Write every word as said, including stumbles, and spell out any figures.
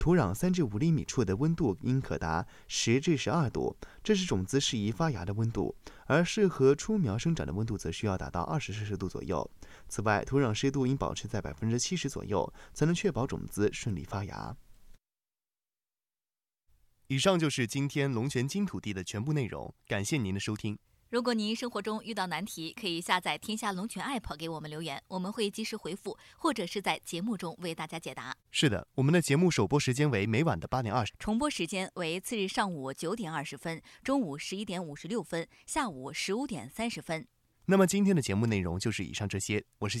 土壤三至五厘米处的温度应可达十至十二度，这是种子适宜发芽的温度，而适合出苗生长的温度则需要达到二十摄氏度左右。此外，土壤湿度应保持在百分之七十左右，才能确保种子顺利发芽。以上就是今天龙泉金土地的全部内容，感谢您的收听。 如果您生活中遇到难题，可以下载天下龙泉 App 给我们留言，我们会及时回复，或者是在节目中为大家解答。 是的，我们的节目首播时间为每晚的八点二十， 重播时间为次日上午九点二十分、中午十一点五十六分、下午十五点三十分。 那么今天的节目内容就是以上这些，我是